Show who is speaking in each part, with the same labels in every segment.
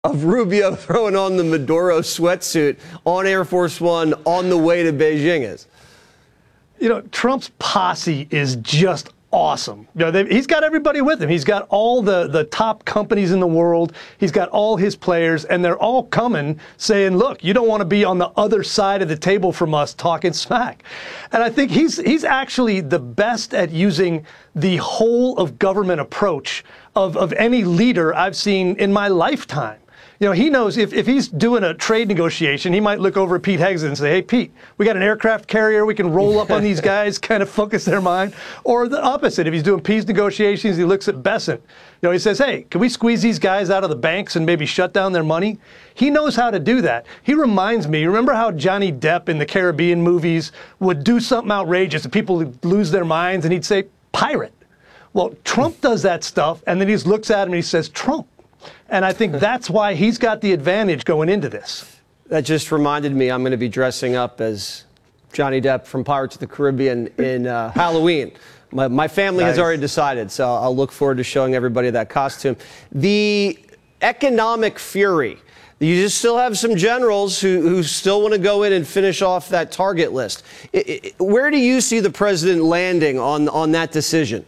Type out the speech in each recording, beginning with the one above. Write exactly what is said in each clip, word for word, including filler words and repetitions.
Speaker 1: of Rubio throwing on the Maduro sweatsuit on Air Force One on the way to Beijing is?
Speaker 2: You know, Trump's posse is just awesome. You know, he's got everybody with him. He's got all the, the top companies in the world. He's got all his players, and they're all coming saying, look, you don't want to be on the other side of the table from us talking smack. And I think he's, he's actually the best at using the whole of government approach of, of any leader I've seen in my lifetime. You know, he knows if, if he's doing a trade negotiation, he might look over at Pete Hegseth and say, hey, Pete, we got an aircraft carrier. We can roll up on these guys, kind of focus their mind. Or the opposite. If he's doing peace negotiations, he looks at Bessent. You know, he says, hey, can we squeeze these guys out of the banks and maybe shut down their money? He knows how to do that. He reminds me, remember how Johnny Depp in the Caribbean movies would do something outrageous and people would lose their minds and he'd say, pirate. Well, Trump does that stuff, and then he just looks at him and he says, Trump. And I think that's why he's got the advantage going into this.
Speaker 1: That just reminded me I'm going to be dressing up as Johnny Depp from Pirates of the Caribbean in uh, Halloween. My, my family nice. has already decided, so I'll look forward to showing everybody that costume. The economic fury. You just still have some generals who, who still want to go in and finish off that target list. It, it, where do you see the president landing on, on that decision?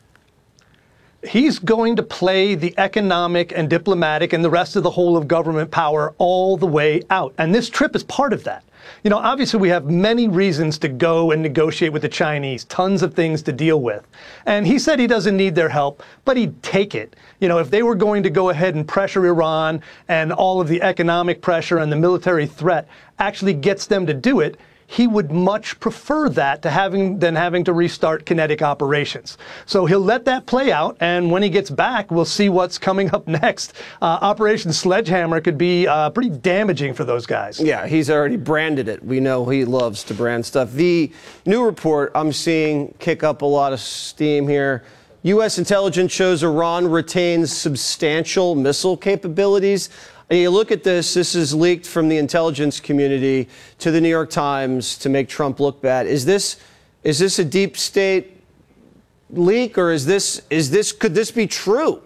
Speaker 2: He's going to play the economic and diplomatic and the rest of the whole of government power all the way out. And this trip is part of that. You know, obviously we have many reasons to go and negotiate with the Chinese, tons of things to deal with. And he said he doesn't need their help, but he'd take it. You know, if they were going to go ahead and pressure Iran and all of the economic pressure and the military threat actually gets them to do it, he would much prefer that to having than having to restart kinetic operations. So he'll let that play out, and when he gets back, we'll see what's coming up next. Uh, Operation Sledgehammer could be uh, pretty damaging for those guys.
Speaker 1: Yeah, he's already branded it. We know he loves to brand stuff. The new report I'm seeing kick up a lot of steam here. U S intelligence shows Iran retains substantial missile capabilities. And you look at this, this is leaked from the intelligence community to the New York Times to make Trump look bad. Is this, is this a deep state leak, or is this, is this, could this be true?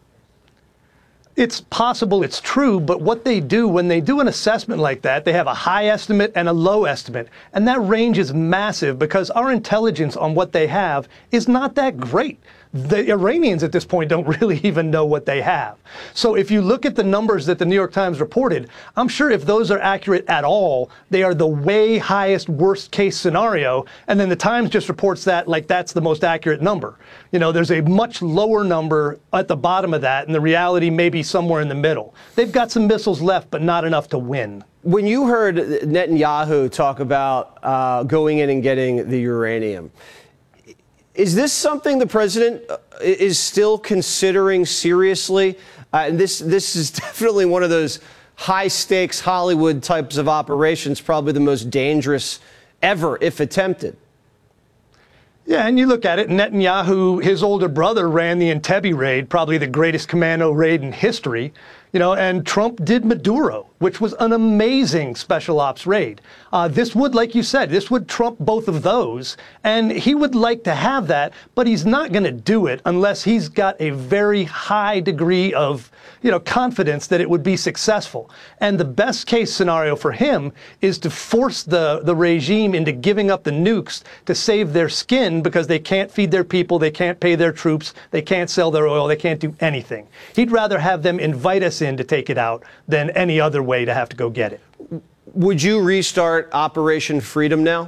Speaker 2: It's possible it's true, but what they do when they do an assessment like that, they have a high estimate and a low estimate. And that range is massive because our intelligence on what they have is not that great. The Iranians at this point don't really even know what they have. So if you look at the numbers that the New York Times reported, I'm sure if those are accurate at all, they are the way highest worst case scenario. And then the Times just reports that like that's the most accurate number. You know, there's a much lower number at the bottom of that, and the reality may be somewhere in the middle. They've got some missiles left, but not enough to win.
Speaker 1: When you heard Netanyahu talk about uh, going in and getting the uranium, is this something the president is still considering seriously? Uh, and this this is definitely one of those high-stakes Hollywood types of operations, probably the most dangerous ever, if attempted.
Speaker 2: Yeah, and you look at it, Netanyahu, his older brother, ran the Entebbe raid, probably the greatest commando raid in history. You know, and Trump did Maduro, which was an amazing special ops raid. Uh, this would, like you said, this would trump both of those, and he would like to have that, but he's not going to do it unless he's got a very high degree of, you know, confidence that it would be successful. And the best case scenario for him is to force the, the regime into giving up the nukes to save their skin because they can't feed their people, they can't pay their troops, they can't sell their oil, they can't do anything. He'd rather have them invite us in to take it out than any other way to have to go get it.
Speaker 1: Would you restart Operation Freedom now?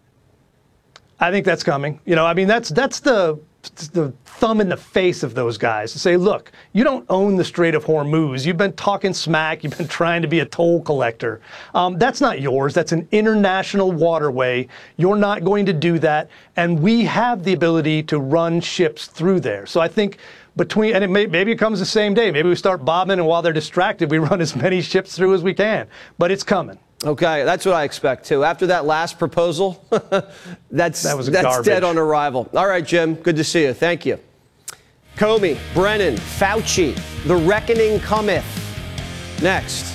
Speaker 2: I think that's coming. You know, I mean, that's that's the the thumb in the face of those guys to say, look, you don't own the Strait of Hormuz. You've been talking smack. You've been trying to be a toll collector. Um, that's not yours. That's an international waterway. You're not going to do that. And we have the ability to run ships through there. So I think between, and it may, maybe it comes the same day. Maybe we start bobbing, and while they're distracted, we run as many ships through as we can. But it's coming.
Speaker 1: Okay, that's what I expect, too. After that last proposal, that's,
Speaker 2: that was
Speaker 1: that's
Speaker 2: garbage.
Speaker 1: Dead on arrival. All right, Jim, good to see you. Thank you. Comey, Brennan, Fauci, the reckoning cometh. Next.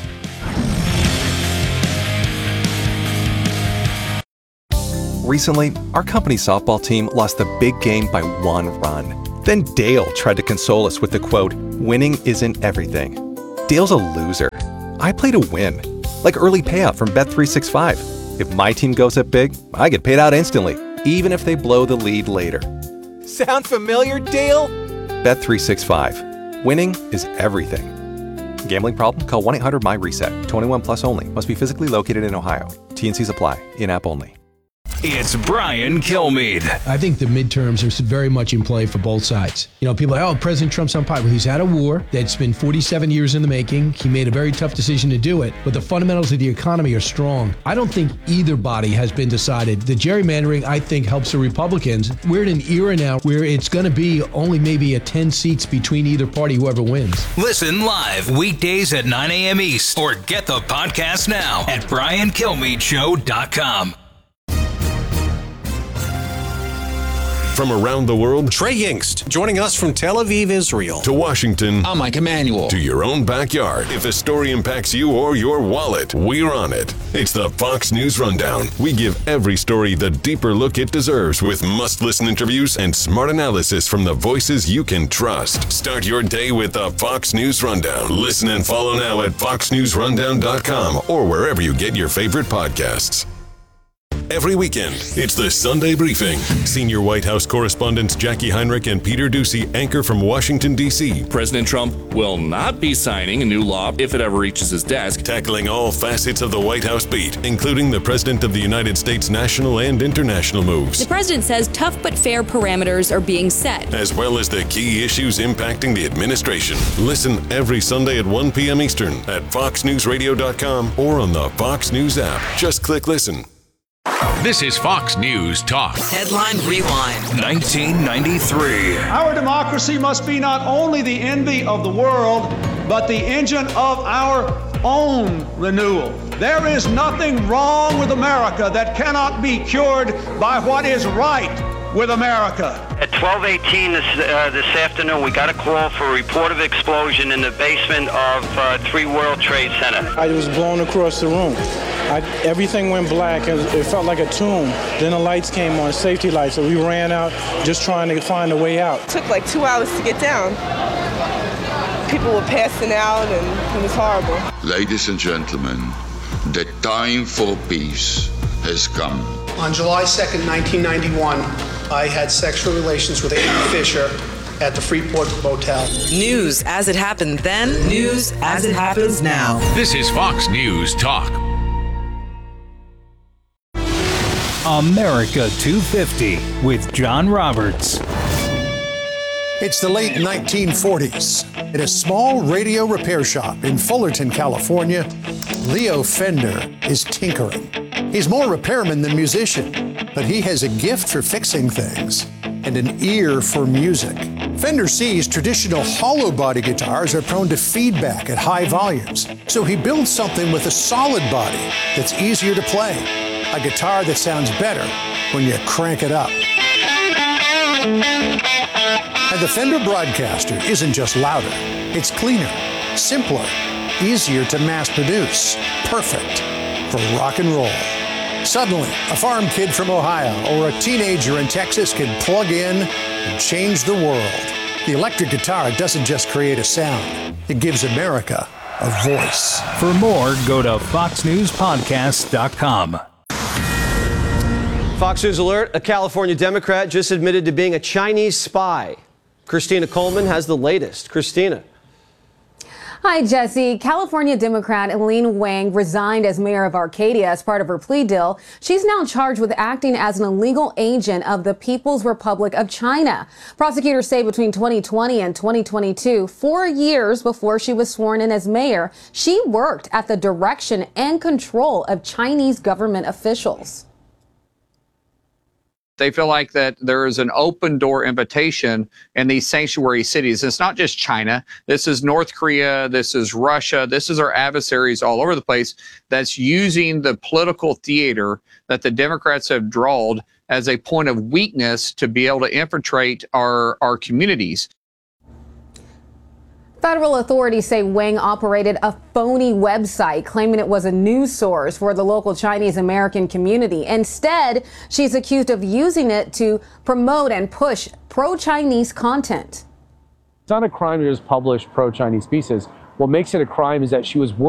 Speaker 3: Recently, our company softball team lost the big game by one run. Then Dale tried to console us with the quote, "Winning isn't everything." Dale's a loser. I play to win. Like early payout from Bet three sixty-five. If my team goes up big, I get paid out instantly, even if they blow the lead later. Sound familiar, Dale? Bet three sixty-five. Winning is everything. Gambling problem? Call one eight hundred my reset. twenty-one plus only. Must be physically located in Ohio. T N Cs apply. In-app only.
Speaker 4: It's Brian Kilmeade.
Speaker 5: I think the midterms are very much in play for both sides. You know, people are like, oh, President Trump's unpopular. He's had a war that's been forty-seven years in the making. He made a very tough decision to do it, but the fundamentals of the economy are strong. I don't think either body has been decided. The gerrymandering, I think, helps the Republicans. We're in an era now where it's going to be only maybe a ten seats between either party, whoever wins.
Speaker 4: Listen live weekdays at nine a.m. East or get the podcast now at brian kilmeade show dot com.
Speaker 6: From around the world,
Speaker 7: Trey Yingst, joining us from Tel Aviv, Israel.
Speaker 6: To Washington,
Speaker 8: I'm Mike Emanuel.
Speaker 6: To your own backyard. If a story impacts you or your wallet, we're on it. It's the Fox News Rundown. We give every story the deeper look it deserves with must-listen interviews and smart analysis from the voices you can trust. Start your day with the Fox News Rundown. Listen and follow now at fox news rundown dot com or wherever you get your favorite podcasts. Every weekend, it's the Sunday Briefing. Senior White House correspondents Jackie Heinrich and Peter Doocy anchor from Washington, D C
Speaker 9: President Trump will not be signing a new law if it ever reaches his desk.
Speaker 6: Tackling all facets of the White House beat, including the President of the United States national and international moves.
Speaker 10: The president says tough but fair parameters are being set,
Speaker 6: as well as the key issues impacting the administration. Listen every Sunday at one p.m. Eastern at fox news radio dot com or on the Fox News app. Just click listen.
Speaker 4: This is Fox News Talk.
Speaker 11: Headline Rewind.
Speaker 4: nineteen ninety-three.
Speaker 12: Our democracy must be not only the envy of the world, but the engine of our own renewal. There is nothing wrong with America that cannot be cured by what is right with America.
Speaker 13: At twelve eighteen this, uh, this afternoon, we got a call for a report of explosion in the basement of uh, three World Trade Center.
Speaker 14: I was blown across the room. I, everything went black, and it felt like a tomb. Then the lights came on, safety lights, so we ran out just trying to find a way out.
Speaker 15: It took like two hours to get down. People were passing out, and it was horrible.
Speaker 16: Ladies and gentlemen, the time for peace has come.
Speaker 17: On July second, nineteen ninety-one, I had sexual relations with Amy Fisher at the Freeport Motel.
Speaker 11: News as it happened then, news as it happens now.
Speaker 4: This is Fox News Talk.
Speaker 18: America two fifty with John Roberts.
Speaker 19: It's the late nineteen forties. At a small radio repair shop in Fullerton, California, Leo Fender is tinkering. He's more repairman than musician, but he has a gift for fixing things and an ear for music. Fender sees traditional hollow body guitars are prone to feedback at high volumes, so he builds something with a solid body that's easier to play. A guitar that sounds better when you crank it up. And the Fender Broadcaster isn't just louder, it's cleaner, simpler, easier to mass produce, perfect for rock and roll. Suddenly, a farm kid from Ohio or a teenager in Texas can plug in and change the world. The electric guitar doesn't just create a sound, it gives America a voice.
Speaker 18: For more, go to fox news podcast dot com.
Speaker 1: Fox News alert, a California Democrat just admitted to being a Chinese spy. Christina Coleman has the latest. Christina.
Speaker 20: Hi, Jesse. California Democrat Eileen Wang resigned as mayor of Arcadia as part of her plea deal. She's now charged with acting as an illegal agent of the People's Republic of China. Prosecutors say between twenty twenty and twenty twenty-two, four years before she was sworn in as mayor, she worked at the direction and control of Chinese government officials.
Speaker 21: They feel like that there is an open door invitation in these sanctuary cities. It's not just China. This is North Korea. This is Russia. This is our adversaries all over the place that's using the political theater that the Democrats have drawn as a point of weakness to be able to infiltrate our, our communities.
Speaker 20: Federal authorities say Wang operated a phony website claiming it was a news source for the local Chinese American community. Instead, she's accused of using it to promote and push pro-Chinese content.
Speaker 22: It's not a crime to just publish pro-Chinese pieces.
Speaker 8: What makes it a crime is that she was working